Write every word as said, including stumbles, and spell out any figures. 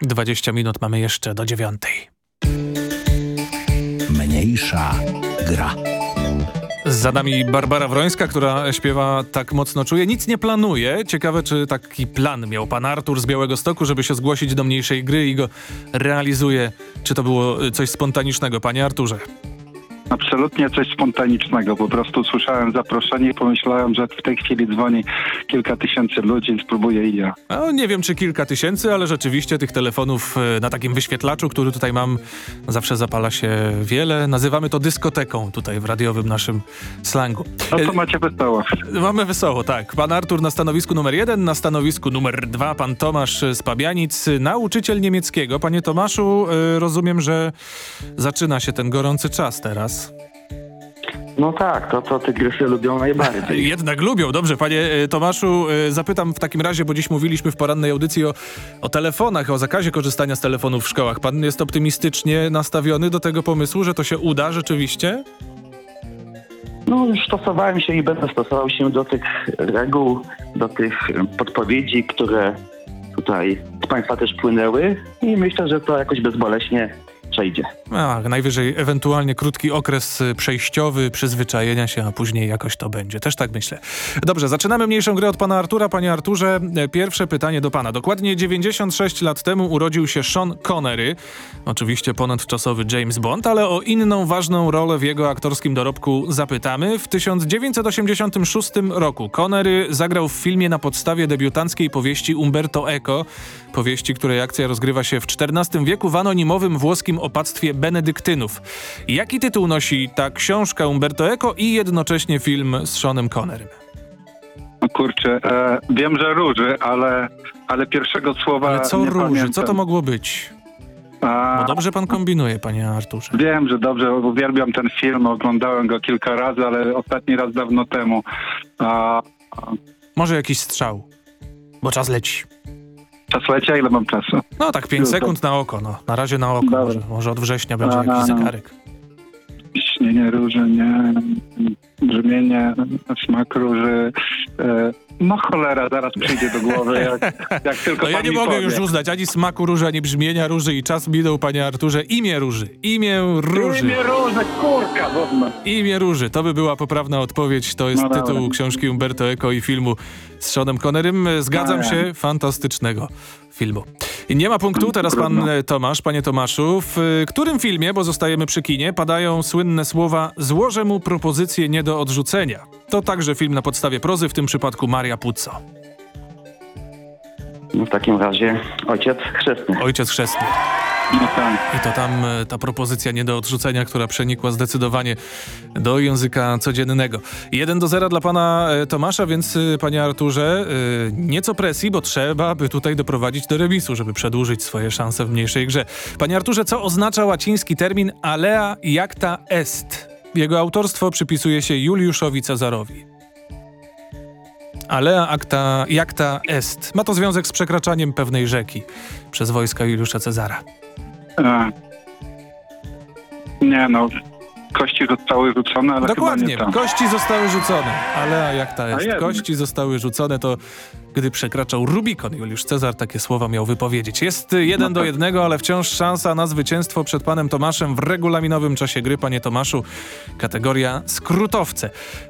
dwadzieścia minut mamy jeszcze do dziewiątej. Mniejsza gra. Za nami Barbara Wrońska, która śpiewa Tak mocno czuję. Nic nie planuje. Ciekawe, czy taki plan miał pan Artur z Białegostoku, żeby się zgłosić do mniejszej gry i go realizuje. Czy to było coś spontanicznego, panie Arturze? Absolutnie coś spontanicznego. Po prostu słyszałem zaproszenie i pomyślałem, że w tej chwili dzwoni kilka tysięcy ludzi, spróbuję i ja. No, nie wiem, czy kilka tysięcy, ale rzeczywiście tych telefonów na takim wyświetlaczu, który tutaj mam, zawsze zapala się wiele. Nazywamy to dyskoteką tutaj w radiowym naszym slangu. No to macie wesoło. Mamy wesoło, tak. Pan Artur na stanowisku numer jeden, na stanowisku numer dwa pan Tomasz z Pabianic, nauczyciel niemieckiego. Panie Tomaszu, rozumiem, że zaczyna się ten gorący czas teraz. No tak, to co tygrysy lubią najbardziej. Jednak lubią. Dobrze, panie Tomaszu, zapytam w takim razie, bo dziś mówiliśmy w porannej audycji o, o telefonach, o zakazie korzystania z telefonów w szkołach. Pan jest optymistycznie nastawiony do tego pomysłu, że to się uda rzeczywiście? No już stosowałem się i będę stosował się do tych reguł, do tych podpowiedzi, które tutaj z państwa też płynęły i myślę, że to jakoś bezboleśnie przejdzie. A, najwyżej ewentualnie krótki okres przejściowy, przyzwyczajenia się, a później jakoś to będzie. Też tak myślę. Dobrze, zaczynamy mniejszą grę od pana Artura. Panie Arturze, pierwsze pytanie do pana. Dokładnie dziewięćdziesiąt sześć lat temu urodził się Sean Connery, oczywiście ponadczasowy James Bond, ale o inną ważną rolę w jego aktorskim dorobku zapytamy. W tysiąc dziewięćset osiemdziesiątym szóstym roku Connery zagrał w filmie na podstawie debiutanckiej powieści Umberto Eco, powieści, której akcja rozgrywa się w czternastym wieku w anonimowym włoskim opactwie benedyktynów. Jaki tytuł nosi ta książka Umberto Eco i jednocześnie film z Seanem Connerym? No kurczę, e, wiem, że róży, ale, ale pierwszego słowa Ale co nie róży? pamiętam. Co to mogło być? A, Bo dobrze pan kombinuje, panie Arturze. Wiem, że dobrze, uwielbiam ten film, oglądałem go kilka razy, ale ostatni raz dawno temu. A, Może jakiś strzał, bo czas leci. czas leci, a ile mam czasu? No tak, pięć sekund na oko, no. Na razie na oko. Dobra. Może, może od września będzie A, jakiś no. zegarek. Śnienie róży, nie, brzmienie, smak róży. E, no cholera, zaraz przyjdzie do głowy, jak, jak tylko No ja pan nie mi mogę powie. już uznać ani smaku róży, ani brzmienia róży i czas minął, panie Arturze. Imię róży. Imię róży. Imię róży, kurka wodna. Imię róży. To by była poprawna odpowiedź. To jest No dobra. tytuł książki Umberto Eco i filmu z Seanem Connerym. Zgadzam No, się. Fantastycznego filmu. I nie ma punktu. Teraz pan Trudno. Tomasz. Panie Tomaszu, w którym filmie, bo zostajemy przy kinie, padają słynne słowa złożę mu propozycję nie do odrzucenia? To także film na podstawie prozy, w tym przypadku Maria Puzo. No w takim razie ojciec chrzestny. Ojciec chrzestny. No tak. I to tam e, ta propozycja nie do odrzucenia, która przenikła zdecydowanie do języka codziennego. jeden do zera dla pana e, Tomasza, więc e, panie Arturze, e, nieco presji, bo trzeba by tutaj doprowadzić do remisu, żeby przedłużyć swoje szanse w mniejszej grze. Panie Arturze, co oznacza łaciński termin alea iacta est? Jego autorstwo przypisuje się Juliuszowi Cezarowi. Alea acta, iacta est. Ma to związek z przekraczaniem pewnej rzeki przez wojska Juliusza Cezara. E, nie no, kości zostały rzucone, ale Dokładnie, chyba nie to. kości zostały rzucone, ale jak ta jest? jednak. Kości zostały rzucone, to gdy przekraczał Rubikon, Juliusz Cezar takie słowa miał wypowiedzieć. Jest jeden No do tak. jednego, ale wciąż szansa na zwycięstwo przed panem Tomaszem w regulaminowym czasie gry. Panie Tomaszu, kategoria skrótowce.